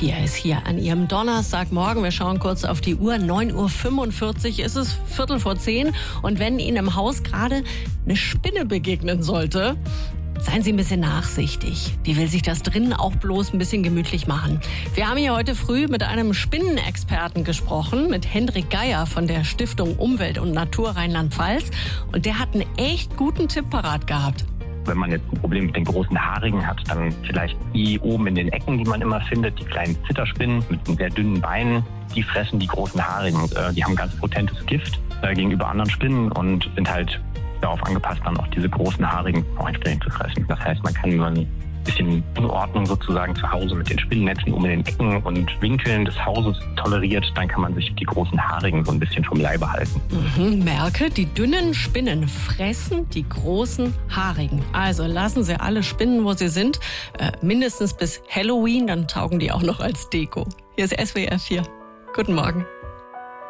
4 ist hier an Ihrem Donnerstagmorgen. Wir schauen kurz auf die Uhr. 9:45 Uhr ist es, 9:45. Und wenn Ihnen im Haus gerade eine Spinne begegnen sollte, seien Sie ein bisschen nachsichtig. Die will sich das drinnen auch bloß ein bisschen gemütlich machen. Wir haben hier heute früh mit einem Spinnenexperten gesprochen, mit Hendrik Geier von der Stiftung Umwelt und Natur Rheinland-Pfalz. Und der hat einen echt guten Tipp parat gehabt. Wenn man jetzt ein Problem mit den großen Haarigen hat, dann vielleicht die oben in den Ecken, die man immer findet, die kleinen Zitterspinnen mit den sehr dünnen Beinen, die fressen die großen Haarigen. Die haben ganz potentes Gift gegenüber anderen Spinnen und sind halt darauf angepasst, dann auch diese großen Haarigen auch entsprechend zu fressen. Das heißt, man kann ein bisschen Unordnung sozusagen zu Hause mit den Spinnennetzen um in den Ecken und Winkeln des Hauses toleriert, dann kann man sich die großen Haarigen so ein bisschen vom Leibe halten. Merke, die dünnen Spinnen fressen die großen Haarigen. Also lassen Sie alle Spinnen, wo sie sind, mindestens bis Halloween, dann taugen die auch noch als Deko. Hier ist SWR 4. Guten Morgen.